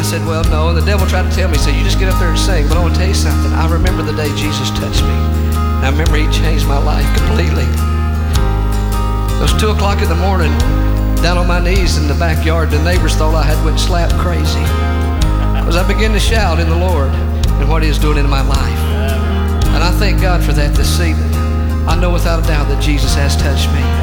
said, well, no. And the devil tried to tell me, he said, you just get up there and sing. But I want to tell you something. I remember the day Jesus touched me. And I remember he changed my life completely. It was 2 o'clock in the morning, down on my knees in the backyard. The neighbors thought I had went slap crazy, because I began to shout in the Lord and what he is doing in my life. And I thank God for that this evening. I know without a doubt that Jesus has touched me.